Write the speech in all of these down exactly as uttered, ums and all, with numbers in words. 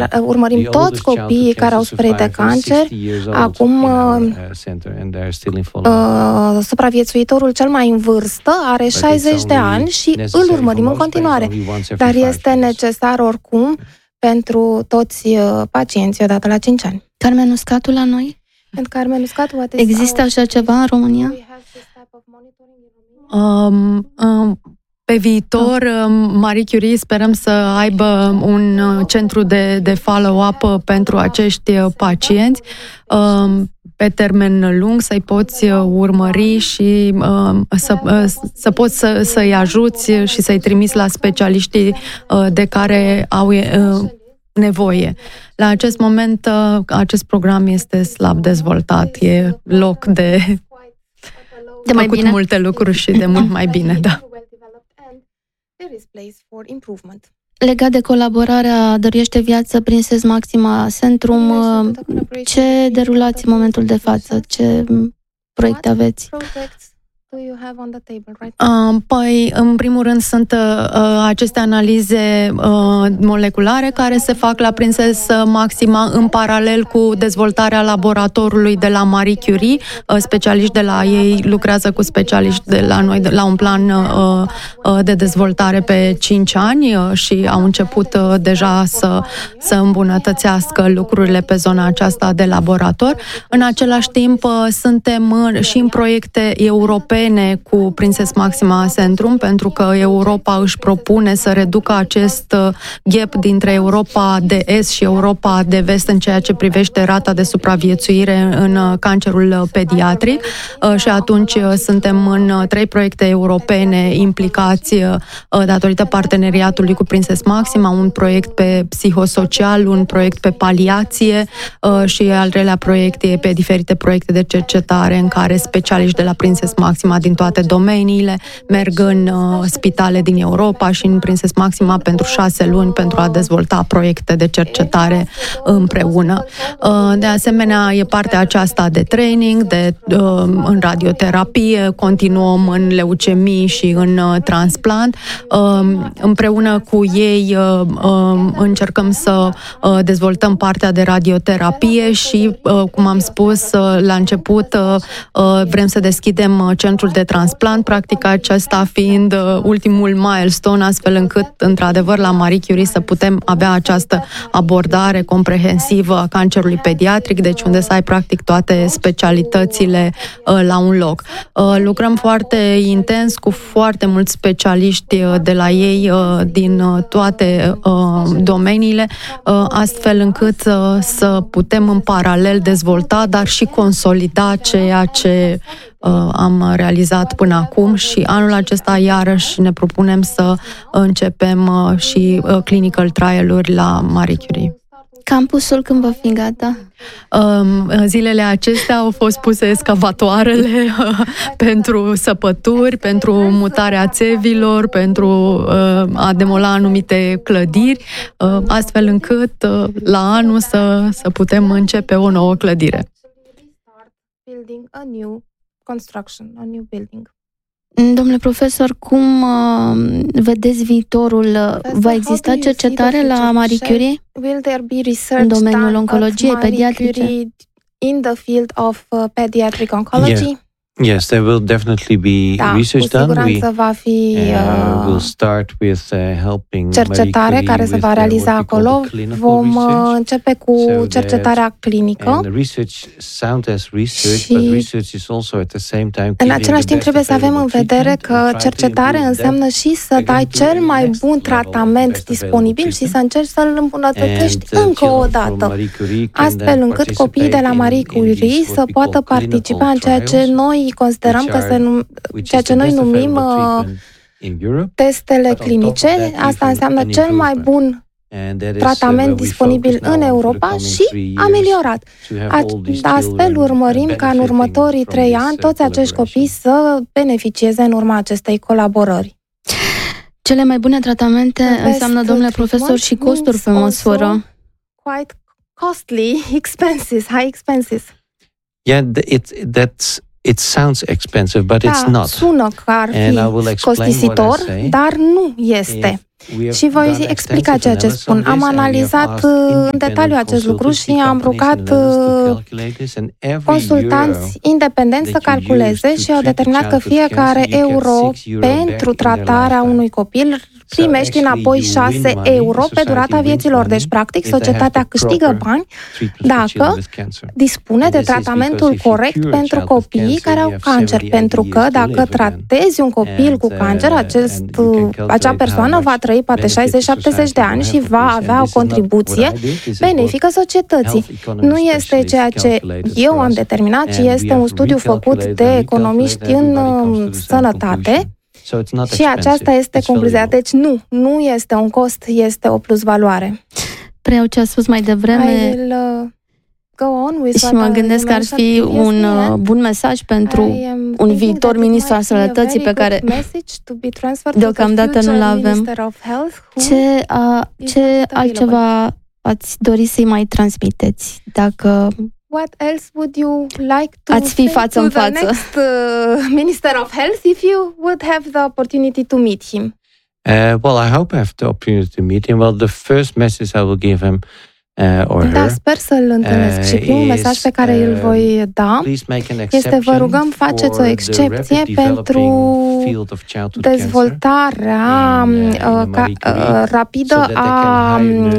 la, urmărim toți copiii care au suferit de cancer. Acum, uh, uh, supraviețuitorul cel mai în vârstă are șaizeci de ani și îl urmărim în continuare. Dar este necesar oricum pentru toți uh, pacienții odată la cinci ani. Carmen Uscatu la noi? Carmen Uscatu, există așa ceva în România? Um, um, pe viitor, Marie Curie sperăm să aibă un centru de, de follow-up pentru acești pacienți. Um, pe termen lung să-i poți urmări și uh, să, uh, să poți să, să-i ajuți și să-i trimiți la specialiștii uh, de care au uh, nevoie. La acest moment, uh, acest program este slab dezvoltat. E loc de, de mai făcut bine. multe lucruri și de mult mai bine, da. Legat de colaborarea Dăruiește Viață, Prinses Maxima Centrum, ce derulați în momentul de față? Ce proiecte aveți? Uh, păi, în primul rând, sunt uh, aceste analize uh, moleculare care se fac la Prinses Maxima în paralel cu dezvoltarea laboratorului de la Marie Curie. Uh, specialiști de la ei lucrează cu specialiști de la noi de, la un plan uh, uh, de dezvoltare pe cinci ani uh, și au început uh, deja să, să îmbunătățească lucrurile pe zona aceasta de laborator. În același timp, uh, suntem în, și în proiecte europene cu Prinses Maxima Centrum, pentru că Europa își propune să reducă acest gap dintre Europa de Est și Europa de Vest în ceea ce privește rata de supraviețuire în cancerul pediatric și atunci suntem în trei proiecte europene implicați datorită parteneriatului cu Prinses Maxima, un proiect pe psihosocial, un proiect pe paliație și al treilea proiect e pe diferite proiecte de cercetare în care specialiști de la Prinses Maxima din toate domeniile merg în uh, spitale din Europa și în Prinses Maxima pentru șase luni pentru a dezvolta proiecte de cercetare împreună. Uh, de asemenea, e partea aceasta de training, de, uh, în radioterapie, continuăm în leucemii și în uh, transplant. Uh, împreună cu ei uh, uh, încercăm să uh, dezvoltăm partea de radioterapie și, uh, cum am spus uh, la început, uh, uh, vrem să deschidem uh, centrul de transplant, practic acesta fiind uh, ultimul milestone, astfel încât, într-adevăr, la Marie Curie să putem avea această abordare comprehensivă a cancerului pediatric, deci unde să ai, practic, toate specialitățile uh, la un loc. Uh, lucrăm foarte intens cu foarte mulți specialiști uh, de la ei uh, din uh, toate uh, domeniile, uh, astfel încât uh, să putem în paralel dezvolta, dar și consolida ceea ce am realizat până acum și anul acesta iarăși ne propunem să începem și clinical trial-uri la Marie Curie. Campusul când va fi gata? Zilele acestea au fost puse excavatoarele pentru săpături, pentru mutarea țevilor, pentru a demola anumite clădiri, astfel încât la anul să, să putem începe o nouă clădire. Construction, a new building. Domnule profesor, cum uh, vedeți viitorul? Va exista cercetare la Marie Curie în domeniul oncologiei pediatrice? In the field of uh, pediatric oncology? Yeah. Yes, there will definitely be da, research done. We va fi uh, will start with uh, helping cercetare care se va realiza acolo. Vom uh, începe cu so cercetarea clinică. În același timp trebuie să avem în vedere că cercetare înseamnă și să dai cel mai bun tratament disponibil și să încerci să-l îmbunătățești încă o dată, astfel încât copiii de la Marie Curie să poată participa în ceea ce noi considerăm că se num- ceea ce noi numim uh, testele clinice. Asta înseamnă cel mai bun tratament disponibil în Europa și ameliorat. Astfel urmărim ca în următorii trei ani toți acești copii să beneficieze în urma acestei colaborări. Cele mai bune tratamente înseamnă, domnule profesor, și costuri pe măsură. Quite costly, expenses, high expenses. Yeah, it that's it sounds expensive, but da, it's not. Sună că ar fi costisitor, dar nu este. Și voi explica ceea ce spun. Am analizat în detaliu acest lucru și am rugat consultanți independenți să calculeze și au determinat că fiecare euro pentru tratarea unui copil primești înapoi șase euro pe durata vieților. Deci, practic, societatea câștigă bani dacă dispune de tratamentul corect pentru copiii care au cancer. Pentru că dacă tratezi un copil cu cancer, acest, acea persoană va trăi poate șaizeci șaptezeci de ani și va avea o contribuție benefică societății. Nu este ceea ce eu am determinat, ci este un studiu făcut de economiști în sănătate. Și aceasta este concluzia. Deci nu, nu este un cost, este o plusvaloare. Preiau ce a spus mai devreme will, uh, go on with și mă gândesc că ar fi un uh, bun mesaj pentru un viitor ministru al sănătății pe care deocamdată nu-l avem. Ce, a, ce altceva ați dori să-i mai transmiteți? Dacă What else would you like to ați fi față în față? The next uh, Minister of Health if you would have the opportunity to meet him? Uh, well, I hope I have the opportunity to meet him. Well, the first message I will give him uh, or da, her, sper să-l întâlnesc uh, și primul mesaj pe care îl voi da este: vă rugăm, faceți o excepție pentru dezvoltarea uh, ca, uh, rapidă a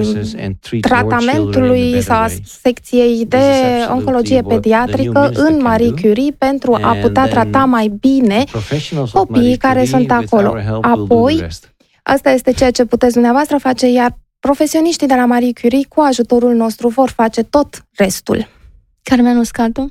tratamentului sau a secției de oncologie pediatrică în Marie Curie pentru a putea trata mai bine copiii care sunt acolo. Apoi, asta este ceea ce puteți dumneavoastră face, iar profesioniștii de la Marie Curie, cu ajutorul nostru, vor face tot restul. Carmen Uscatu?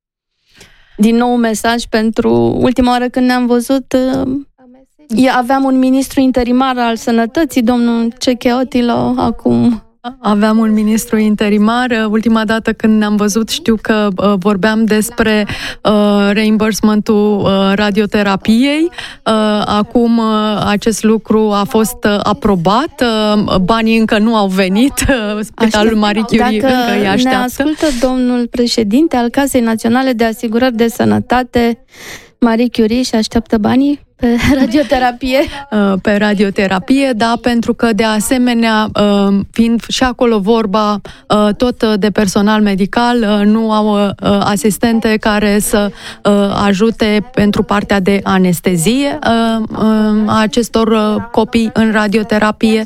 Din nou un mesaj pentru ultima oară când ne-am văzut. Aveam un ministru interimar al sănătății, domnul Cecheotilo, acum... Aveam un ministru interimar. Ultima dată când ne-am văzut, știu că uh, vorbeam despre uh, reimbursementul uh, radioterapiei. Uh, acum uh, acest lucru a fost uh, aprobat. Uh, banii încă nu au venit. Uh, Spitalul Marie Curie Dacă încă îi așteaptă. Ne ascultă domnul președinte al Casei Naționale de Asigurări de Sănătate, Marie Curie, și așteaptă banii pe radioterapie? Pe radioterapie, da, pentru că de asemenea, fiind și acolo vorba tot de personal medical, nu au asistente care să ajute pentru partea de anestezie a acestor copii în radioterapie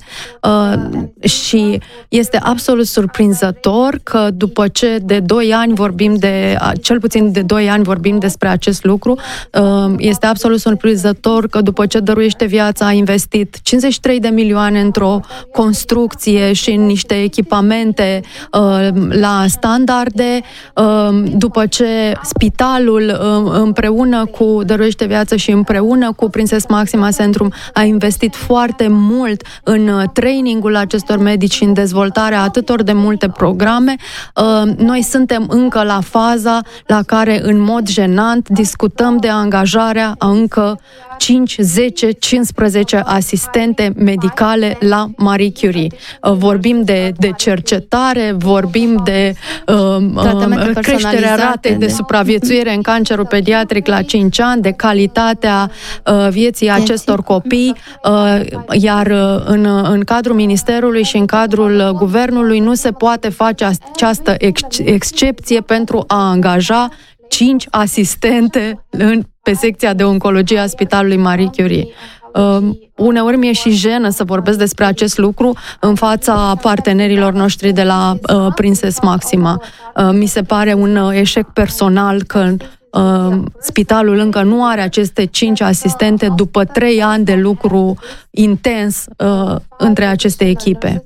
și este absolut surprinzător că după ce de doi ani vorbim de, cel puțin de doi ani vorbim despre acest lucru, este absolut surprinzător că după ce dăruiește viața a investit cincizeci și trei de milioane într-o construcție și în niște echipamente uh, la standarde, uh, după ce spitalul uh, împreună cu dăruiește viață și împreună cu Prinses Maxima Centrum a investit foarte mult în trainingul acestor medici și în dezvoltarea atâtor de multe programe, uh, noi suntem încă la faza la care în mod jenant discutăm de angajarea a încă cinci, zece, cincisprezece asistente medicale la Marie Curie. Vorbim de, de cercetare, vorbim de uh, creșterea ratei de, de supraviețuire în cancerul pediatric la cinci ani, de calitatea uh, vieții acestor copii, uh, iar uh, în, în cadrul Ministerului și în cadrul Guvernului nu se poate face această ex- excepție pentru a angaja cinci asistente în, pe secția de oncologie a Spitalului Marie Curie. Uh, uneori mi-e și jenă să vorbesc despre acest lucru în fața partenerilor noștri de la uh, Prinses Maxima. Uh, mi se pare un uh, eșec personal că uh, spitalul încă nu are aceste cinci asistente după trei ani de lucru intens uh, între aceste echipe.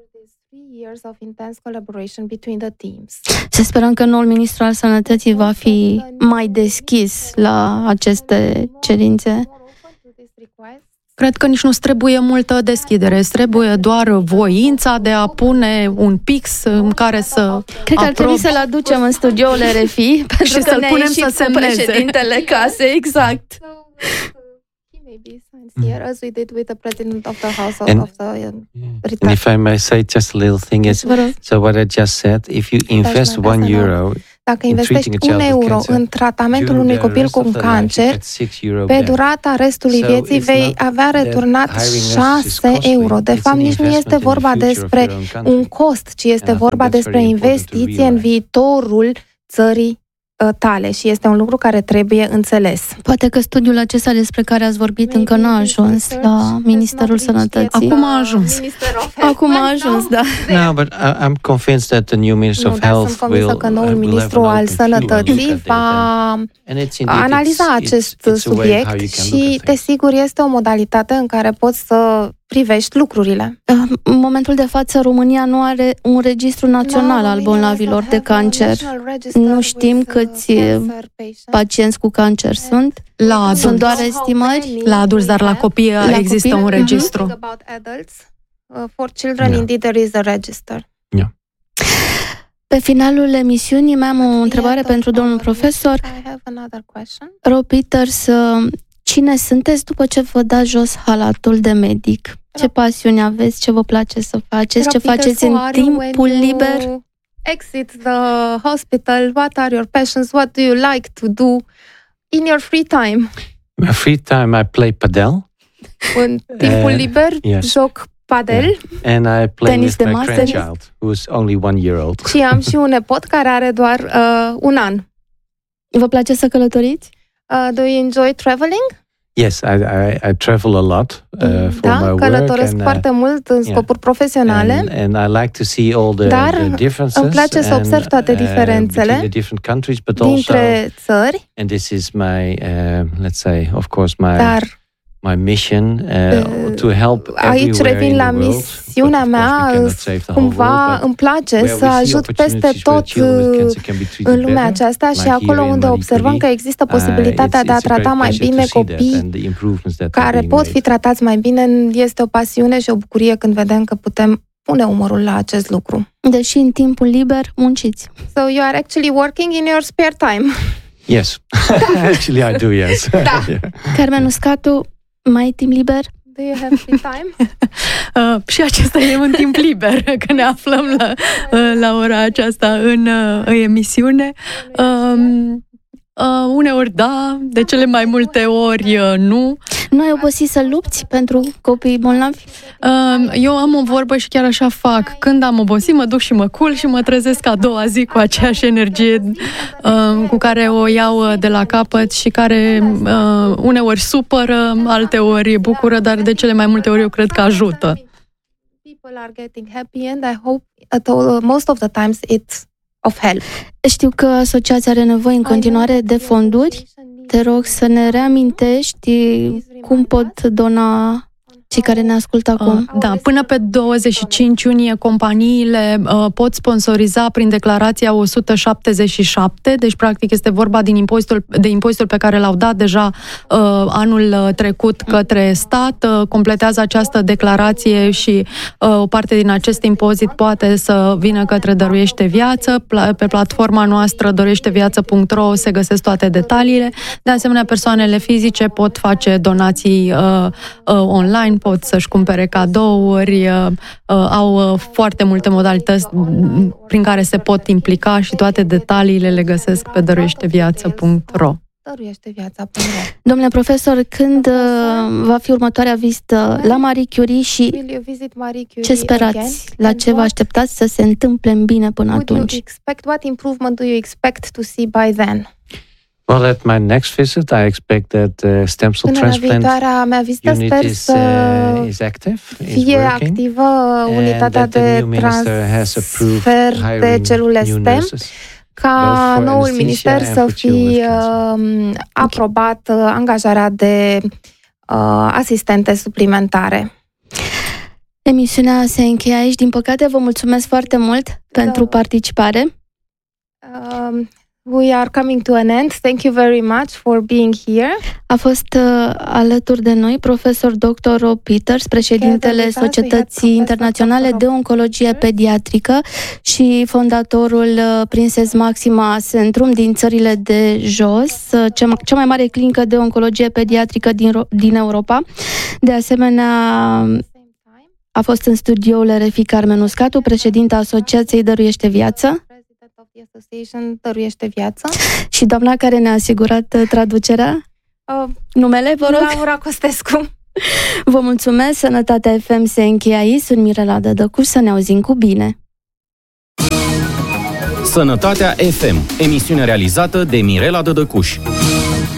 Să sperăm că noul ministru al Sănătății va fi mai deschis la aceste cerințe. Cred că nici nu trebuie multă deschidere, trebuie doar voința de a pune un pix în care să Cred că ar trebui să-l aducem în studioul R F I și să-l punem să semneze. Președintele casei, exact. Here, as we did with the president of the House and, of the uh, and if I may say just a little thing is, so what I just said, if you invest one euro Dacă investești un euro în tratamentul unui copil cu un cancer, pe durata restului vieții vei avea returnat șase euro. De fapt, nici nu este vorba despre un cost, ci este vorba despre investiție în viitorul țării tale și este un lucru care trebuie înțeles. Poate că studiul acesta despre care ați vorbit încă nu a ajuns la Ministerul Sănătății. Acum a ajuns. Acum a ajuns, da. No, but I'm convinced that the new Minister of Health will. Sunt convinsă că noul ministru al Sănătății va analiza acest subiect și, desigur, este o modalitate în care poți să privești lucrurile. În momentul de față, România nu are un registru național al bolnavilor de cancer. Nu știm câți pacienți cu cancer sunt. La adulți. Sunt doar estimări. La adulți, dar la copii la există copii? un registru. For children, indeed, there is a register. Yeah. Pe finalul emisiunii mai am o întrebare pentru domnul profesor. Rob Peters, cine sunteți după ce vă dați jos halatul de medic? Ce pasiuni aveți? Ce vă place să faceți? Ce faceți în timpul liber? Exit the hospital. What are your passions? What do you like to do in your free time? My free time, I play padel. În timpul liber, yes. joc padel. Yeah. And I play with my grandchild, who is only one year old. Și am și un nepot care are doar uh, un an. Vă place să călătoriți? Uh, do you enjoy traveling? Yes, I, I, I travel a lot uh, for da, my work. călătoresc and, foarte uh, mult în scopuri yeah. profesionale. And, and I like to see all the, Dar the differences. îmi place să observ toate diferențele uh, the different countries, but dintre also, țări. And this is my, uh, let's say, of course, my Dar my mission uh, to help aici revin la misiunea mea, cumva îmi place să ajut peste tot în lumea aceasta și acolo unde observăm că există posibilitatea de a trata mai bine copii care pot fi tratați mai bine, este o pasiune și o bucurie când vedem că putem pune umărul la acest lucru. Deși în timpul liber munciți. So you are actually working in your spare time. Yes. Actually I do, yes. Da. Yeah. Carmen Uscatu, mai ai timp liber? Do you have free time? uh, și acesta e un timp liber, că ne aflăm la, uh, la ora aceasta în, uh, în emisiune. Um, uh, uneori da, de cele mai multe ori uh, nu. Nu ai obosit să lupți pentru copiii bolnavi? Uh, eu am o vorbă și chiar așa fac. Când am obosit, mă duc și mă culc și mă trezesc a doua zi cu aceeași energie uh, cu care o iau de la capăt și care uh, uneori supără, alteori bucură, dar de cele mai multe ori eu cred că ajută. People are getting happy and I hope at all, most of the times it's of help. Știu că asociația are nevoie în continuare de fonduri. Te rog să ne reamintești cum pot dona cei care ne ascultă acum. Da, până pe douăzeci și cinci iunie companiile uh, pot sponsoriza prin declarația o sută șaptezeci și șapte, deci practic este vorba din impozitul, de impozitul pe care l-au dat deja uh, anul trecut către stat, uh, completează această declarație și uh, o parte din acest impozit poate să vină către Dăruiește Viață. Pe platforma noastră dăruiește viață punct ro se găsesc toate detaliile. De asemenea, persoanele fizice pot face donații uh, uh, online, pot să-și cumpere cadouri, uh, uh, au uh, foarte multe modalități prin care se pot implica și toate detaliile le găsesc pe dăruiește viață punct ro. Domnule profesor, când uh, va fi următoarea vizită la Marie Curie și ce sperați, la ce vă așteptați să se întâmple în bine până atunci? What improvement do you expect to see by then? Well, at my next visit, I expect that uh, stem cell transplant unit is, uh, is active, is fie activă unitatea de transfer de celule stem, ca noul minister să fie uh, aprobat uh, angajarea de uh, asistente suplimentare. Emisiunea se încheie aici. Din păcate, vă mulțumesc foarte mult da. pentru participare. Uh, We are coming to an end. Thank you very much for being here. A fost uh, alături de noi profesor doctor Rob Peters, președintele Societății Internaționale de Oncologie Pediatrică și fondatorul uh, Prinses Maxima Centrum din țările de jos, uh, cea, cea mai mare clinică de oncologie pediatrică din, din Europa. De asemenea, a fost în studioul R F I Carmen Uscatu, președinta Asociației Dăruiește Viață. Association dăruiește viață. Și doamna care ne-a asigurat traducerea? Uh, Numele, vă rog? Laura Costescu. Vă mulțumesc, Sănătatea F M se încheie aici, sunt Mirela Dădăcuș, să ne auzim cu bine. Sănătatea F M, emisiune realizată de Mirela Dădăcuș.